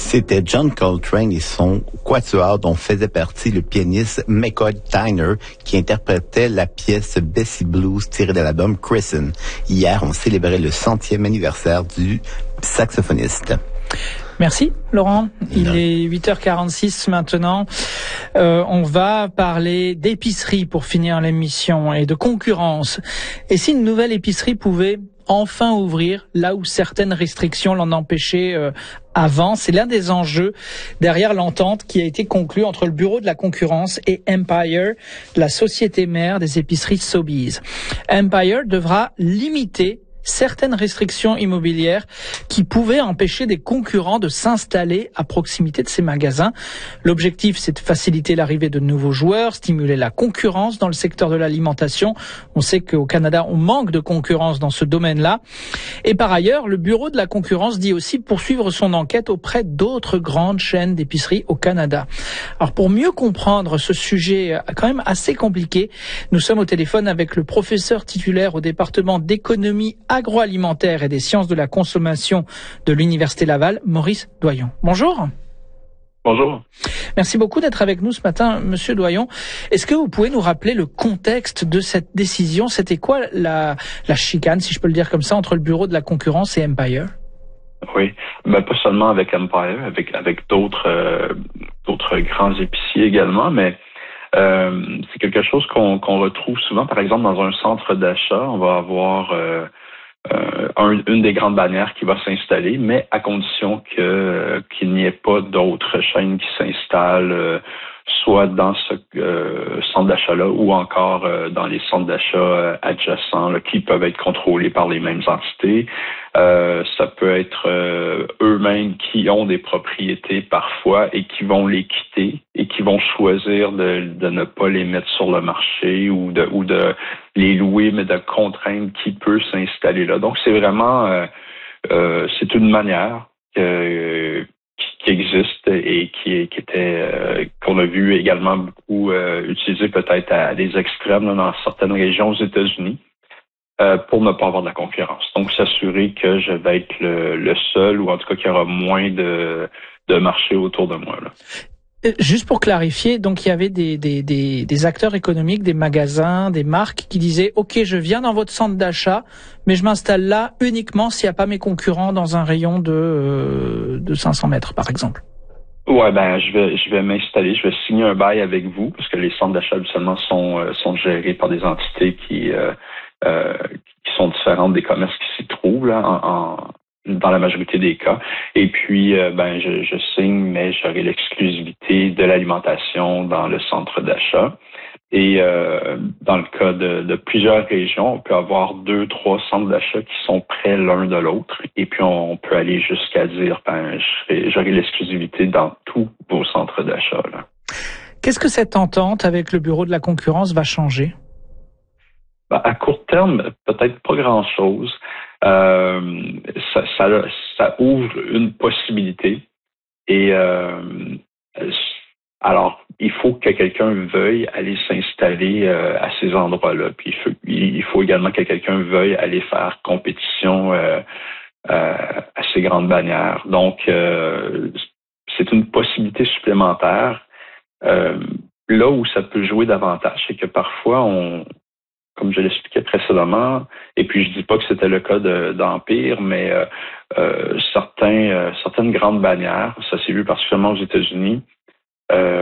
C'était John Coltrane et son quatuor dont faisait partie le pianiste McCoy Tyner qui interprétait la pièce Bessie Blues tirée de l'album Christen. Hier, on célébrait le 100e anniversaire du saxophoniste. Merci Laurent. Il est 8h46 maintenant. On va parler d'épicerie pour finir l'émission et de concurrence. Et si une nouvelle épicerie pouvait enfin ouvrir là où certaines restrictions l'en empêchaient avant, c'est l'un des enjeux derrière l'entente qui a été conclue entre le Bureau de la concurrence et Empire, la société mère des épiceries Sobeys. Empire devra limiter certaines restrictions immobilières qui pouvaient empêcher des concurrents de s'installer à proximité de ces magasins. L'objectif, c'est de faciliter l'arrivée de nouveaux joueurs, stimuler la concurrence dans le secteur de l'alimentation. On sait qu'au Canada, on manque de concurrence dans ce domaine-là. Et par ailleurs, le Bureau de la concurrence dit aussi poursuivre son enquête auprès d'autres grandes chaînes d'épicerie au Canada. Alors pour mieux comprendre ce sujet quand même assez compliqué, nous sommes au téléphone avec le professeur titulaire au département d'économie agroalimentaire et des sciences de la consommation de l'Université Laval, Maurice Doyon. Bonjour. Bonjour. Merci beaucoup d'être avec nous ce matin, Monsieur Doyon. Est-ce que vous pouvez nous rappeler le contexte de cette décision? C'était quoi la chicane, si je peux le dire comme ça, entre le Bureau de la concurrence et Empire? Oui, pas seulement avec Empire, avec d'autres grands épiciers également, mais c'est quelque chose qu'on retrouve souvent, par exemple, dans un centre d'achat. On va avoir une des grandes bannières qui va s'installer, mais à condition qu'il n'y ait pas d'autres chaînes qui s'installent, soit dans ce centre d'achat-là ou encore dans les centres d'achat adjacents là, qui peuvent être contrôlés par les mêmes entités. Ça peut être eux-mêmes qui ont des propriétés parfois et qui vont les quitter et qui vont choisir de ne pas les mettre sur le marché ou de les louer, mais de contraindre qui peut s'installer là. Donc, c'est vraiment c'est une manière qui existe et qui était qu'on a vu également beaucoup utilisée peut-être à des extrêmes là, dans certaines régions aux États-Unis pour ne pas avoir de la concurrence. Donc, s'assurer que je vais être le seul ou en tout cas qu'il y aura moins de marché autour de moi là. Juste pour clarifier, donc il y avait des acteurs économiques, des magasins, des marques qui disaient « Ok, je viens dans votre centre d'achat, mais je m'installe là uniquement s'il n'y a pas mes concurrents dans un rayon de 500 mètres, par exemple. » Ouais, je vais m'installer, je vais signer un bail avec vous, parce que les centres d'achat habituellement sont gérés par des entités qui sont différentes des commerces qui s'y trouvent là, dans la majorité des cas. Et puis, je signe, mais j'aurai l'exclusivité de l'alimentation dans le centre d'achat. Et dans le cas de plusieurs régions, on peut avoir 2-3 centres d'achat qui sont près l'un de l'autre. Et puis, on peut aller jusqu'à dire, j'aurai l'exclusivité dans tous vos centres d'achat là. Qu'est-ce que cette entente avec le Bureau de la concurrence va changer? À court terme, peut-être pas grand-chose. Ça ouvre une possibilité. Et alors, il faut que quelqu'un veuille aller s'installer à ces endroits-là. Puis il faut également que quelqu'un veuille aller faire compétition à ces grandes bannières. Donc, c'est une possibilité supplémentaire. Là où ça peut jouer davantage, c'est que parfois, comme je l'expliquais précédemment, et puis je dis pas que c'était le cas d'Empire, mais certaines grandes bannières, ça s'est vu particulièrement aux États-Unis,